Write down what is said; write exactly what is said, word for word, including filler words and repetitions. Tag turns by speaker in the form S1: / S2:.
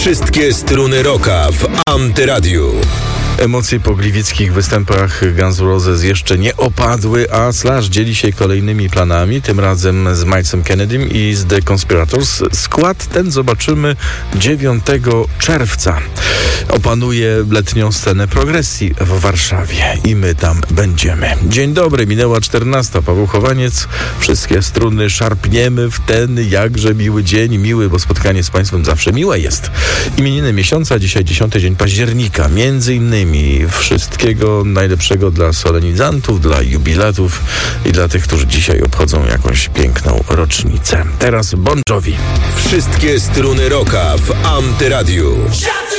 S1: Wszystkie struny rocka w Antyradiu.
S2: Emocje po gliwickich występach Guns N' Roses jeszcze nie opadły, a Slash dzieli się kolejnymi planami, tym razem z Milesem Kennedym i z The Conspirators. Skład ten zobaczymy dziewiątego czerwca. Opanuje letnią scenę progresji w Warszawie i my tam będziemy. Dzień dobry, minęła czternasta. Paweł Chowaniec. Wszystkie struny szarpniemy w ten jakże miły dzień. Miły, bo spotkanie z Państwem zawsze miłe jest. Imieniny miesiąca, dzisiaj dziesiąty dzień października. Między innymi wszystkiego najlepszego dla solenizantów, dla jubilatów i dla tych, którzy dzisiaj obchodzą jakąś piękną rocznicę. Teraz Bon Jovi.
S1: Wszystkie struny rocka w Antyradiu.